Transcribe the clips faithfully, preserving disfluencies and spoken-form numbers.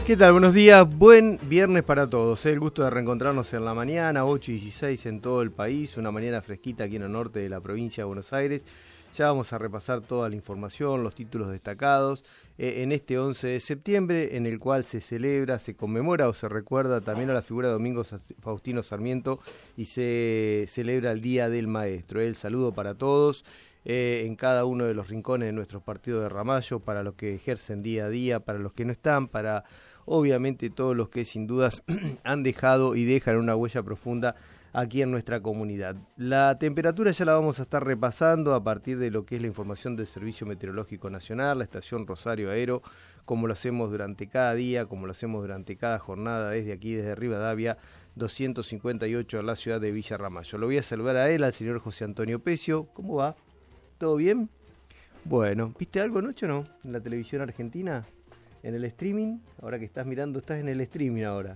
¿Qué tal? Buenos días, buen viernes para todos. El gusto de reencontrarnos en la mañana, ocho y dieciséis en todo el país, una mañana fresquita aquí en el norte de la provincia de Buenos Aires. Ya vamos a repasar toda la información, los títulos destacados eh, en este once de septiembre, en el cual se celebra, se conmemora o se recuerda también a la figura de Domingo Faustino Sarmiento y se celebra el Día del Maestro. El saludo para todos. Eh, en cada uno de los rincones de nuestros partidos de Ramallo, para los que ejercen día a día, para los que no están, para obviamente todos los que sin dudas han dejado y dejan una huella profunda aquí en nuestra comunidad. La temperatura ya la vamos a estar repasando a partir de lo que es la información del Servicio Meteorológico Nacional, la estación Rosario Aero, como lo hacemos durante cada día, como lo hacemos durante cada jornada desde aquí, desde Rivadavia doscientos cincuenta y ocho, en la ciudad de Villa Ramallo. Lo voy a saludar a él, al señor José Antonio Pecio. ¿Cómo va? ¿Todo bien? Bueno, ¿viste algo anoche o no? En la televisión argentina, en el streaming, ahora que estás mirando, estás en el streaming ahora.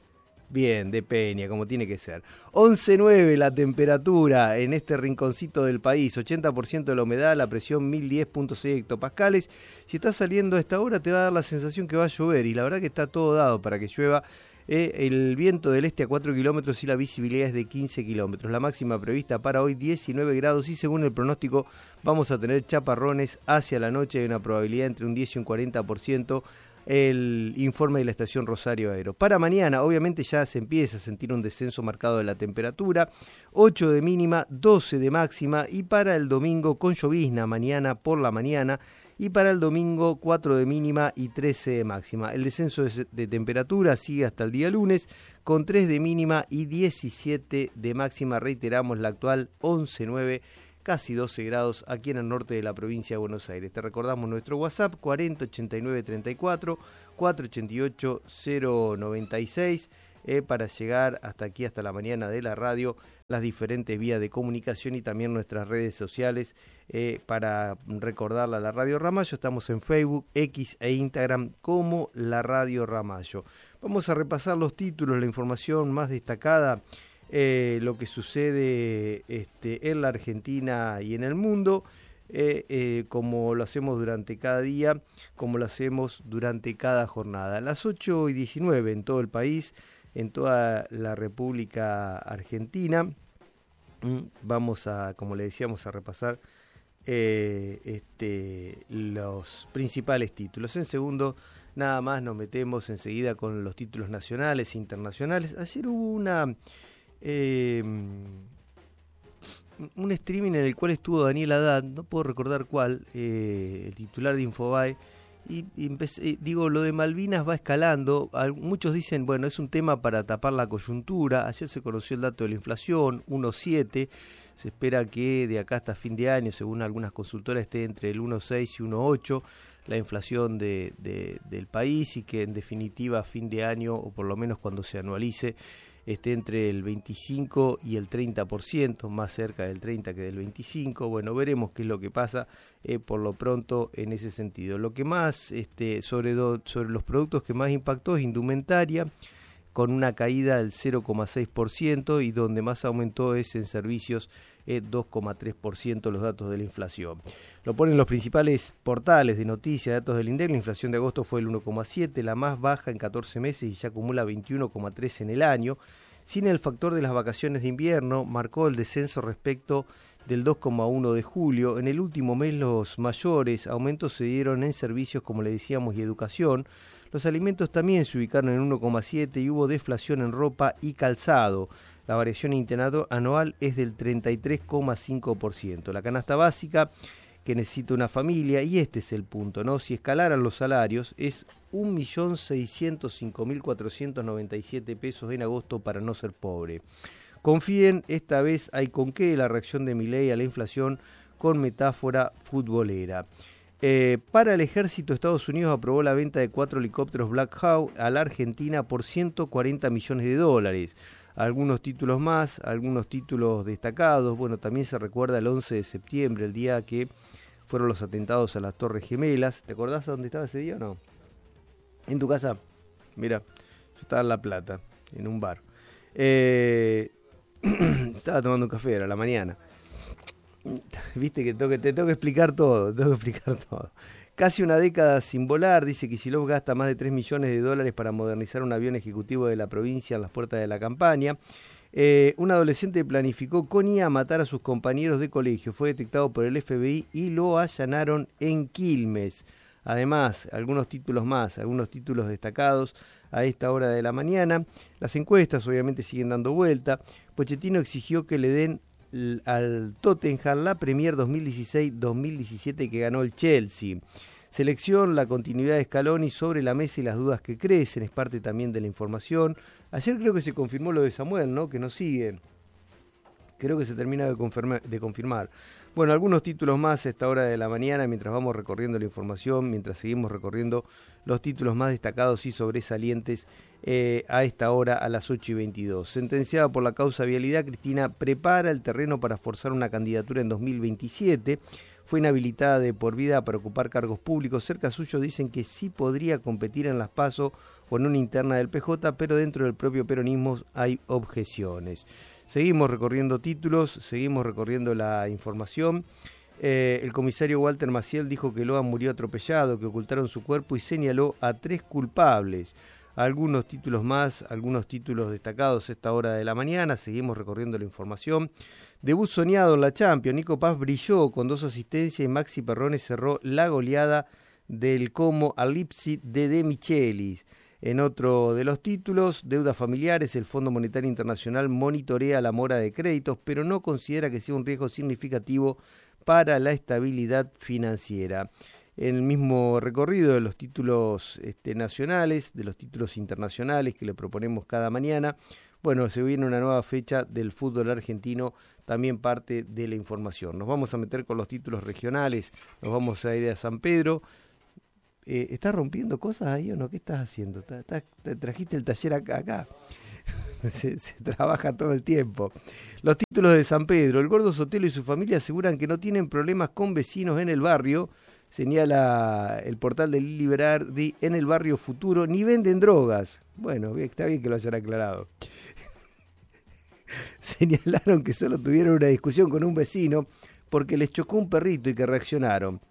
Bien, de Peña, como tiene que ser. once nueve la temperatura en este rinconcito del país, ochenta por ciento de la humedad, la presión mil diez punto seis hectopascales. Si estás saliendo a esta hora te va a dar la sensación que va a llover y la verdad que está todo dado para que llueva. Eh, el viento del este a cuatro kilómetros y la visibilidad es de quince kilómetros. La máxima prevista para hoy diecinueve grados y según el pronóstico vamos a tener chaparrones hacia la noche. Hay una probabilidad entre un diez y un cuarenta por ciento. El informe de la estación Rosario Aero. Para mañana, obviamente ya se empieza a sentir un descenso marcado de la temperatura, ocho de mínima, doce de máxima, y para el domingo con llovizna mañana por la mañana, y para el domingo cuatro de mínima y trece de máxima. El descenso de, de temperatura sigue hasta el día lunes con tres de mínima y diecisiete de máxima. Reiteramos la actual once nueve, casi doce grados aquí en el norte de la provincia de Buenos Aires. Te recordamos nuestro WhatsApp cuarenta ochenta y nueve treinta y cuatro, cuatrocientos ochenta y ocho cero noventa y seis eh, para llegar hasta aquí, hasta la mañana de la radio, las diferentes vías de comunicación y también nuestras redes sociales eh, para recordarla a la Radio Ramallo. Estamos en Facebook, X e Instagram como la Radio Ramallo. Vamos a repasar los títulos, la información más destacada. Eh, lo que sucede este, en la Argentina y en el mundo, eh, eh, como lo hacemos durante cada día, como lo hacemos durante cada jornada. A las ocho y diecinueve en todo el país, en toda la República Argentina, vamos a, como le decíamos, a repasar eh, este, los principales títulos. En segundo, nada más nos metemos enseguida con los títulos nacionales e internacionales. Ayer hubo una... Eh, un streaming en el cual estuvo Daniel Haddad, no puedo recordar cuál, eh, el titular de Infobae, y, y empecé, digo, lo de Malvinas va escalando. Muchos dicen, bueno, es un tema para tapar la coyuntura. Ayer se conoció el dato de la inflación, uno coma siete, se espera que de acá hasta fin de año, según algunas consultoras, esté entre el uno coma seis y uno coma ocho la inflación de, de, del país, y que en definitiva a fin de año, o por lo menos cuando se anualice, esté entre el veinticinco y el treinta por ciento, más cerca del treinta que del veinticinco. Bueno, veremos qué es lo que pasa eh, por lo pronto en ese sentido. Lo que más, este, sobre, do, sobre los productos que más impactó es indumentaria, con una caída del cero coma seis por ciento, y donde más aumentó es en servicios, eh, dos coma tres por ciento los datos de la inflación. Lo ponen los principales portales de noticias, datos del INDEC. La inflación de agosto fue el uno coma siete, la más baja en catorce meses, y ya acumula veintiuno coma tres en el año. Sin el factor de las vacaciones de invierno, marcó el descenso respecto del dos coma uno de julio. En el último mes los mayores aumentos se dieron en servicios, como le decíamos, y educación. Los alimentos también se ubicaron en uno coma siete y hubo deflación en ropa y calzado. La variación interanual es del treinta y tres coma cinco por ciento. La canasta básica que necesita una familia, y este es el punto, ¿no? Si escalaran los salarios, es un millón seiscientos cinco mil cuatrocientos noventa y siete pesos en agosto para no ser pobre. Confíen, esta vez hay con qué, la reacción de Milei a la inflación con metáfora futbolera. Eh, para el ejército, Estados Unidos aprobó la venta de cuatro helicópteros Black Hawk a la Argentina por ciento cuarenta millones de dólares. Algunos títulos más, algunos títulos destacados. Bueno, también se recuerda el once de septiembre, el día que fueron los atentados a las Torres Gemelas. ¿Te acordás a dónde estaba ese día o no? ¿En tu casa? Mira, yo estaba en La Plata, en un bar. Eh, estaba tomando un café, era la mañana. Viste que, tengo que te tengo que explicar todo, tengo que explicar todo. Casi una década sin volar, dice Kicillof gasta más de tres millones de dólares para modernizar un avión ejecutivo de la provincia en las puertas de la campaña. Eh, un adolescente planificó con I A matar a sus compañeros de colegio. Fue detectado por el F B I y lo allanaron en Quilmes. Además, algunos títulos más, algunos títulos destacados a esta hora de la mañana. Las encuestas obviamente siguen dando vuelta. Pochettino exigió que le den al Tottenham la Premier dos mil dieciséis dos mil diecisiete que ganó el Chelsea. Selección, la continuidad de Scaloni sobre la mesa y las dudas que crecen, es parte también de la información. Ayer creo que se confirmó lo de Samuel, ¿no? Que no sigue. Creo que se termina de confirmar, de confirmar. Bueno, algunos títulos más a esta hora de la mañana, mientras vamos recorriendo la información, mientras seguimos recorriendo los títulos más destacados y sobresalientes eh, a esta hora a las ocho y veintidós. Sentenciada por la causa vialidad, Cristina prepara el terreno para forzar una candidatura en dos mil veintisiete. Fue inhabilitada de por vida para ocupar cargos públicos. Cerca suyo dicen que sí podría competir en las PASO o en una interna del P J, pero dentro del propio peronismo hay objeciones. Seguimos recorriendo títulos, seguimos recorriendo la información. Eh, el comisario Walter Maciel dijo que Loan murió atropellado, que ocultaron su cuerpo y señaló a tres culpables. Algunos títulos más, algunos títulos destacados a esta hora de la mañana. Seguimos recorriendo la información. Debut soñado en la Champions. Nico Paz brilló con dos asistencias y Maxi Perrone cerró la goleada del Como al Leipzig de De Michelis. En otro de los títulos, deudas familiares, el Fondo Monetario Internacional monitorea la mora de créditos, pero no considera que sea un riesgo significativo para la estabilidad financiera. En el mismo recorrido de los títulos este, nacionales, de los títulos internacionales que le proponemos cada mañana, bueno, se viene una nueva fecha del fútbol argentino, también parte de la información. Nos vamos a meter con los títulos regionales, nos vamos a ir a San Pedro. Eh, ¿Estás rompiendo cosas ahí o no? ¿Qué estás haciendo? ¿Estás, estás, te trajiste el taller acá? acá? se, se trabaja todo el tiempo. Los títulos de San Pedro. El Gordo Sotelo y su familia aseguran que no tienen problemas con vecinos en el barrio, señala el portal de Lili Berardi, en el barrio Futuro, ni venden drogas. Bueno, está bien que lo hayan aclarado. Señalaron que solo tuvieron una discusión con un vecino porque les chocó un perrito y que reaccionaron.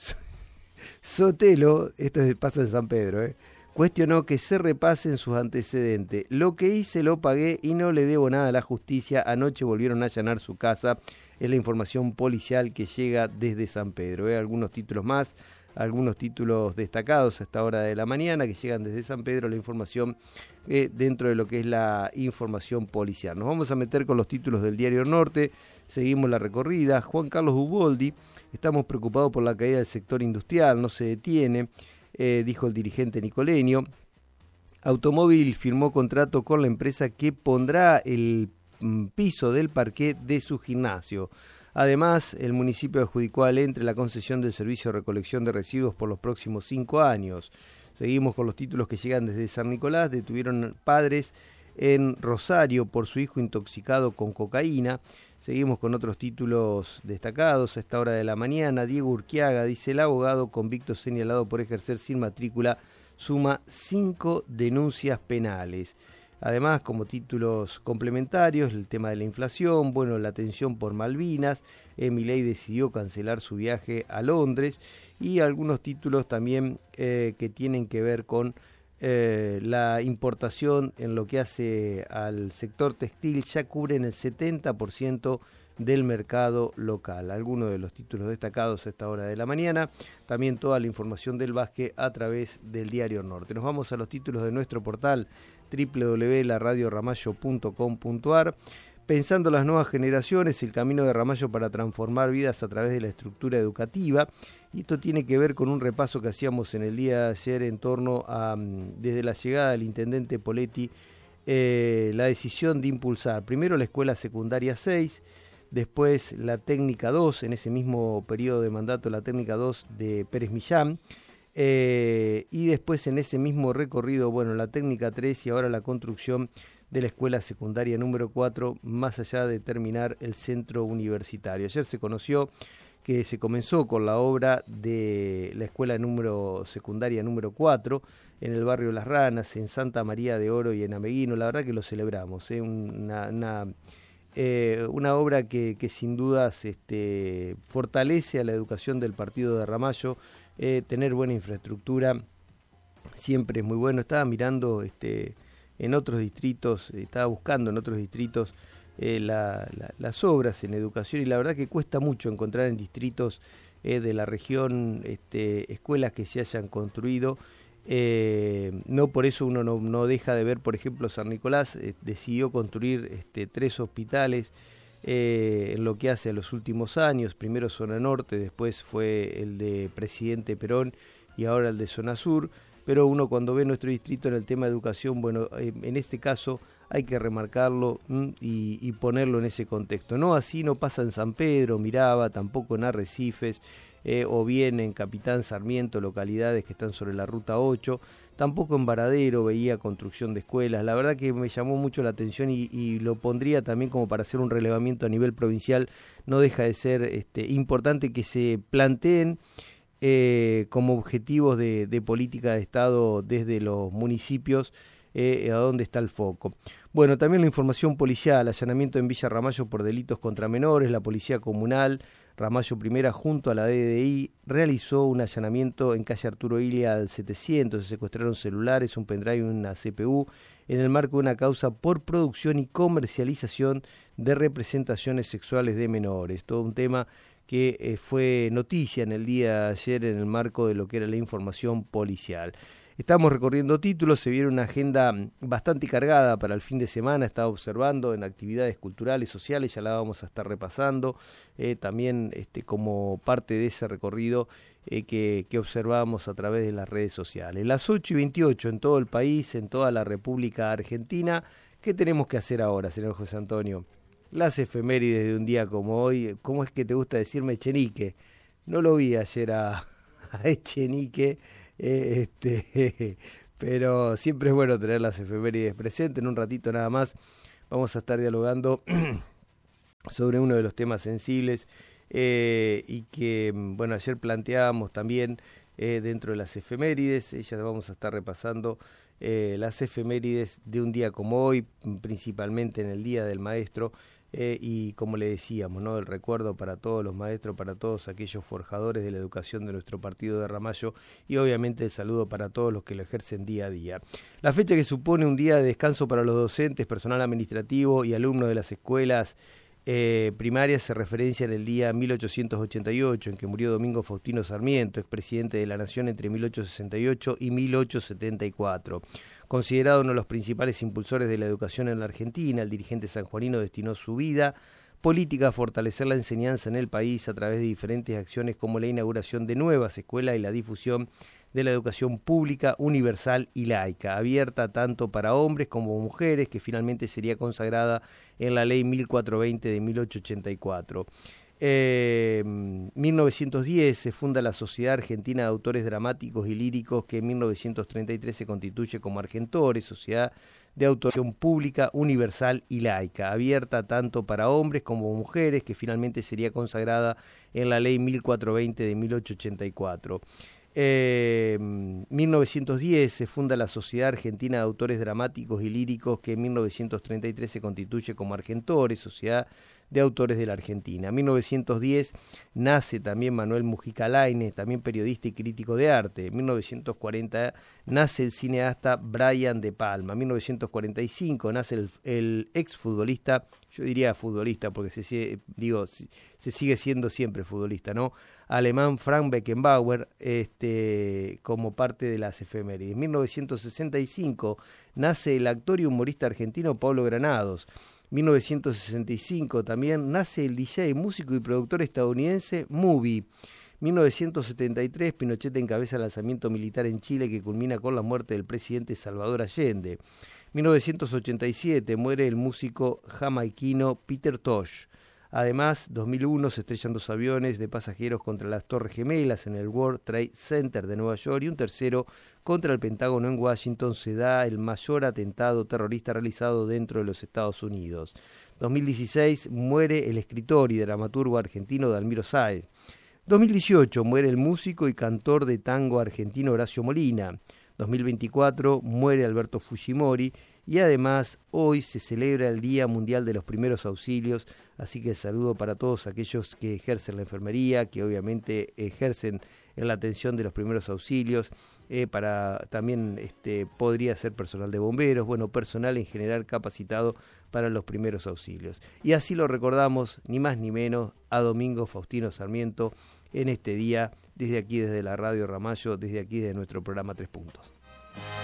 Sotelo, esto pasa en San Pedro, ¿eh? cuestionó que se repasen sus antecedentes. Lo que hice lo pagué y no le debo nada a la justicia. Anoche volvieron a allanar su casa. Es la información policial que llega desde San Pedro. ¿eh? Algunos títulos más, algunos títulos destacados a esta hora de la mañana que llegan desde San Pedro. La información eh, dentro de lo que es la información policial. Nos vamos a meter con los títulos del Diario Norte. Seguimos la recorrida. Juan Carlos Uboldi. Estamos preocupados por la caída del sector industrial, no se detiene, eh, dijo el dirigente nicoleño. Automóvil firmó contrato con la empresa que pondrá el mm, piso del parqué de su gimnasio. Además, el municipio adjudicó al Entre la concesión del servicio de recolección de residuos por los próximos cinco años. Seguimos con los títulos que llegan desde San Nicolás. Detuvieron padres en Rosario por su hijo intoxicado con cocaína. Seguimos con otros títulos destacados a esta hora de la mañana. Diego Urquiaga, dice el abogado convicto señalado por ejercer sin matrícula, suma cinco denuncias penales. Además, como títulos complementarios, el tema de la inflación, bueno, la tensión por Malvinas, eh, Milei decidió cancelar su viaje a Londres y algunos títulos también eh, que tienen que ver con Eh, la importación en lo que hace al sector textil. Ya cubren el setenta por ciento del mercado local. Algunos de los títulos destacados a esta hora de la mañana. También toda la información del básquet a través del Diario Norte. Nos vamos a los títulos de nuestro portal doble u doble u doble u punto la radio ramallo punto com punto a r. Pensando las nuevas generaciones, el camino de Ramallo para transformar vidas a través de la estructura educativa. Y esto tiene que ver con un repaso que hacíamos en el día de ayer en torno a, desde la llegada del intendente Poletti, eh, la decisión de impulsar primero la escuela secundaria seis, después la técnica dos, en ese mismo periodo de mandato la técnica dos de Pérez Millán, eh, y después en ese mismo recorrido, bueno, la técnica tres y ahora la construcción de la escuela secundaria número cuatro, más allá de terminar el centro universitario. Ayer se conoció que se comenzó con la obra de la escuela número secundaria número cuatro en el barrio Las Ranas, en Santa María de Oro y en Ameguino. La verdad que lo celebramos, ¿eh? una, una, eh, una obra que, que sin dudas este, fortalece a la educación del partido de Ramallo eh, tener buena infraestructura siempre es muy bueno. Estaba mirando este, en otros distritos, estaba buscando en otros distritos eh, la, la, las obras en educación, y la verdad que cuesta mucho encontrar en distritos eh, de la región este, escuelas que se hayan construido. Eh, no por eso uno no, no deja de ver, por ejemplo, San Nicolás eh, decidió construir este, tres hospitales eh, en lo que hace a los últimos años. Primero Zona Norte, después fue el de Presidente Perón y ahora el de Zona Sur. Pero uno cuando ve nuestro distrito en el tema de educación, bueno, eh, en este caso hay que remarcarlo mm, y, y ponerlo en ese contexto. No, así no pasa en San Pedro, Miraba, tampoco en Arrecifes, eh, o bien en Capitán Sarmiento, localidades que están sobre la Ruta ocho, tampoco en Varadero veía construcción de escuelas. La verdad que me llamó mucho la atención y, y lo pondría también como para hacer un relevamiento a nivel provincial. No deja de ser este, importante que se planteen Eh, como objetivos de, de política de Estado desde los municipios, eh, a dónde está el foco. Bueno, también la información policial, allanamiento en Villa Ramallo por delitos contra menores. La Policía Comunal Ramallo Primera junto a la D D I realizó un allanamiento en calle Arturo Ilia al setecientos, se secuestraron celulares, un pendrive y una C P U en el marco de una causa por producción y comercialización de representaciones sexuales de menores. Todo un tema que eh, fue noticia en el día de ayer en el marco de lo que era la información policial. Estamos recorriendo títulos, se viene una agenda bastante cargada para el fin de semana, estaba observando en actividades culturales, sociales, ya la vamos a estar repasando, eh, también este, como parte de ese recorrido eh, que, que observamos a través de las redes sociales. Las ocho y veintiocho en todo el país, en toda la República Argentina. ¿Qué tenemos que hacer ahora, señor José Antonio? Las efemérides de un día como hoy. ¿Cómo es que te gusta decirme Echenique? No lo vi ayer a, a Echenique, eh, este, pero siempre es bueno tener las efemérides presentes. En un ratito nada más vamos a estar dialogando sobre uno de los temas sensibles eh, y que, bueno, ayer planteábamos también eh, dentro de las efemérides. Ellas vamos a estar repasando eh, las efemérides de un día como hoy, principalmente en el Día del Maestro. Eh, y como le decíamos, ¿no? El recuerdo para todos los maestros, para todos aquellos forjadores de la educación de nuestro partido de Ramallo, y obviamente el saludo para todos los que lo ejercen día a día. La fecha que supone un día de descanso para los docentes, personal administrativo y alumnos de las escuelas eh, primarias se referencia en el día mil ochocientos ochenta y ocho, en que murió Domingo Faustino Sarmiento, expresidente de la Nación entre mil ochocientos sesenta y ocho y mil ochocientos setenta y cuatro. Considerado uno de los principales impulsores de la educación en la Argentina, el dirigente sanjuanino destinó su vida política a fortalecer la enseñanza en el país a través de diferentes acciones como la inauguración de nuevas escuelas y la difusión de la educación pública, universal y laica, abierta tanto para hombres como mujeres, que finalmente sería consagrada en la Ley mil cuatrocientos veinte de mil ochocientos ochenta y cuatro. Eh, mil novecientos diez se funda la Sociedad Argentina de Autores Dramáticos y Líricos, que en mil novecientos treinta y tres se constituye como Argentores, Sociedad de Autoración Pública, Universal y Laica, abierta tanto para hombres como mujeres, que finalmente sería consagrada en la Ley mil cuatrocientos veinte de mil ochocientos ochenta y cuatro. Eh, mil novecientos diez se funda la Sociedad Argentina de Autores Dramáticos y Líricos, que en mil novecientos treinta y tres se constituye como Argentores, Sociedad de Autores de la Argentina. En mil novecientos diez nace también Manuel Mujica Lainez, también periodista y crítico de arte. En mil novecientos cuarenta nace el cineasta Brian De Palma. En mil novecientos cuarenta y cinco nace el, el exfutbolista, yo diría futbolista porque se sigue, digo, se sigue siendo siempre futbolista, ¿no? Alemán Frank Beckenbauer, este, como parte de las efemérides. En mil novecientos sesenta y cinco nace el actor y humorista argentino Pablo Granados. mil novecientos sesenta y cinco también nace el D J, músico y productor estadounidense Movie. mil novecientos setenta y tres, Pinochet encabeza el alzamiento militar en Chile que culmina con la muerte del presidente Salvador Allende. mil novecientos ochenta y siete muere el músico jamaiquino Peter Tosh. Además, dos mil uno se estrellan dos aviones de pasajeros contra las Torres Gemelas en el World Trade Center de Nueva York y un tercero contra el Pentágono en Washington. Se da el mayor atentado terrorista realizado dentro de los Estados Unidos. dos mil dieciséis muere el escritor y dramaturgo argentino Dalmiro Sáez. dos mil dieciocho muere el músico y cantor de tango argentino Horacio Molina. dos mil veinticuatro muere Alberto Fujimori. Y además hoy se celebra el Día Mundial de los Primeros Auxilios, así que saludo para todos aquellos que ejercen la enfermería, que obviamente ejercen en la atención de los primeros auxilios, eh, para también este, podría ser personal de bomberos, bueno, personal en general capacitado para los primeros auxilios. Y así lo recordamos, ni más ni menos, a Domingo Faustino Sarmiento en este día, desde aquí, desde la Radio Ramallo, desde aquí, desde nuestro programa Tres Puntos.